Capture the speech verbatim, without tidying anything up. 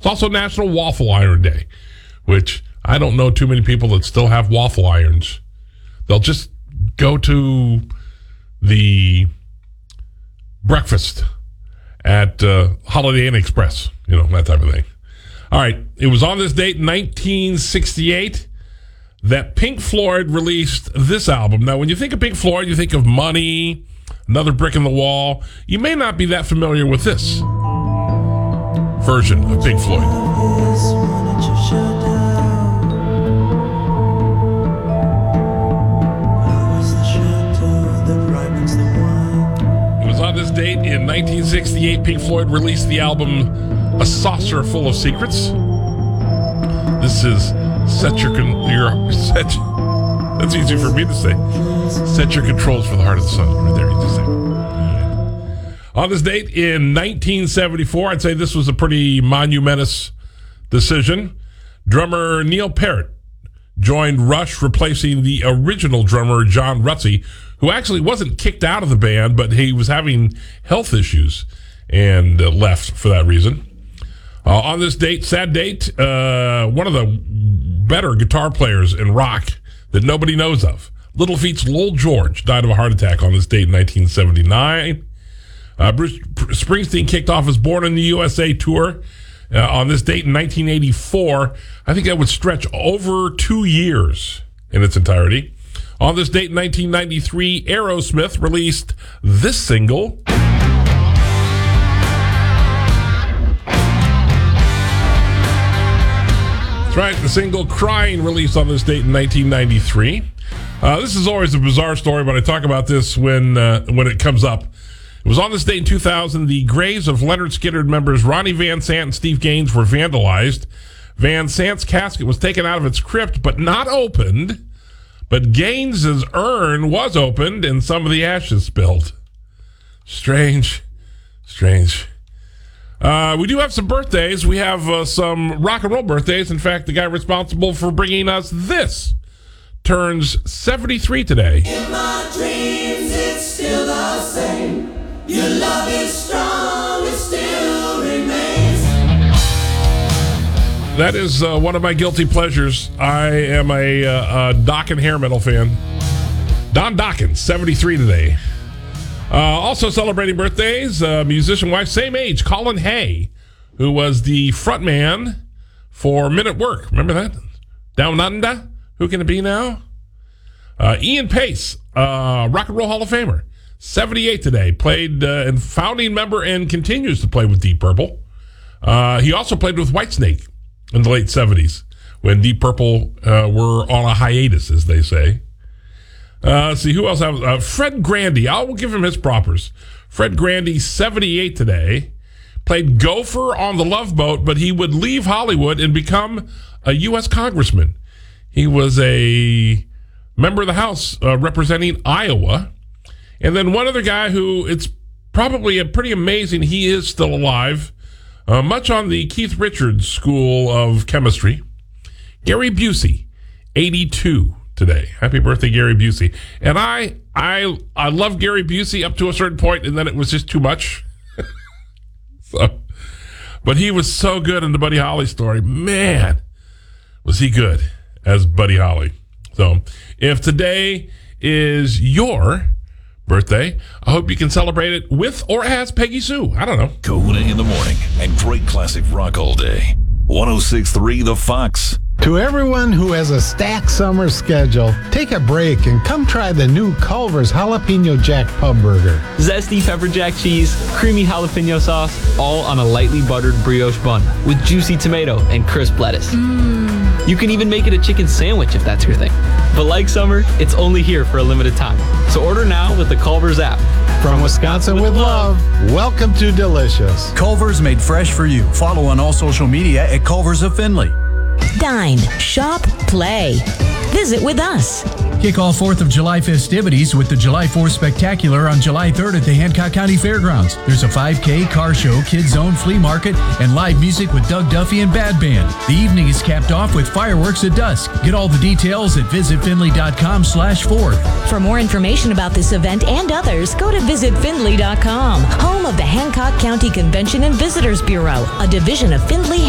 It's also National Waffle Iron Day, which I don't know too many people that still have waffle irons. They'll just go to the breakfast at uh, Holiday Inn Express, you know, that type of thing. All right, it was on this date in nineteen sixty-eight that Pink Floyd released this album. Now, when you think of Pink Floyd, you think of Money, Another Brick in the Wall. You may not be that familiar with this version of Pink Floyd. It was on this date in nineteen sixty-eight, Pink Floyd released the album A Saucer Full of Secrets. This is Set Your... Con- your set, that's easy for me to say. Set your controls for the heart of the sun. Right there, you just say. Right. On this date in nineteen seventy-four, I'd say this was a pretty monumentous decision. Drummer Neil Peart joined Rush, replacing the original drummer John Rutsey, who actually wasn't kicked out of the band, but he was having health issues and uh, left for that reason. Uh, on this date, sad date, uh, one of the better guitar players in rock that nobody knows of, Little Feat's Lowell George, died of a heart attack on this date in nineteen seventy-nine. Uh, Bruce Springsteen kicked off his Born in the U S A tour uh, on this date in nineteen eighty-four. I think that would stretch over two years in its entirety. On this date in nineteen ninety-three, Aerosmith released this single. That's right, the single Crying released on this date in nineteen ninety-three. Uh, this is always a bizarre story, but I talk about this when uh, when it comes up. It was on this date in two thousand, the graves of Leonard Skinner members Ronnie Van Sant and Steve Gaines were vandalized. Van Sant's casket was taken out of its crypt, but not opened. But Gaines's urn was opened and some of the ashes spilled. Strange, strange. Uh, we do have some birthdays. We have uh, some rock and roll birthdays. In fact, the guy responsible for bringing us this turns seventy-three today. In my dreams, it's still the same. Your love is strong, it still remains. That is uh, one of my guilty pleasures. I am a, uh, a Dokken hair metal fan. Don Dokken, seventy-three today. Uh, also celebrating birthdays, uh, musician wife, same age, Colin Hay, who was the frontman for Men at Work. Remember that? Down Under? Who can it be now? Uh, Ian Pace, uh, Rock and Roll Hall of Famer, seventy-eight today. Played uh, and founding member and continues to play with Deep Purple. Uh, he also played with Whitesnake in the late seventies when Deep Purple uh, were on a hiatus, as they say. Uh, let's see, who else have uh, Fred Grandy. I will give him his propers. Fred Grandy, seventy-eight today. Played Gopher on the Love Boat, but he would leave Hollywood and become a U S congressman. He was a member of the House uh, representing Iowa. And then one other guy who it's probably a pretty amazing he is still alive, uh, much on the Keith Richards School of Chemistry. Gary Busey, eighty-two. Today. Happy birthday, Gary Busey. And I I I love Gary Busey up to a certain point, and then it was just too much. so, but he was so good in the Buddy Holly story. Man, was he good as Buddy Holly. So if today is your birthday, I hope you can celebrate it with or as Peggy Sue. I don't know. Kahuna in the morning and great classic rock all day. one oh six point three The Fox. To everyone who has a stacked summer schedule, take a break and come try the new Culver's Jalapeno Jack Pub Burger. Zesty pepper jack cheese, creamy jalapeno sauce, all on a lightly buttered brioche bun with juicy tomato and crisp lettuce. Mm. You can even make it a chicken sandwich if that's your thing. But like summer, it's only here for a limited time. So order now with the Culver's app. From Wisconsin with, with love, love, welcome to Delicious. Culver's made fresh for you. Follow on all social media at Culver's of Findlay. Dine, shop, play. Visit with us. Kick off fourth of July festivities with the July fourth Spectacular on July third at the Hancock County Fairgrounds. There's a five K, car show, kids zone, flea market, and live music with Doug Duffy and Bad Band. The evening is capped off with fireworks at dusk. Get all the details at visitfindlay.com slash fourth. For more information about this event and others, go to visit findlay dot com, home of the Hancock County Convention and Visitors Bureau, a division of Findlay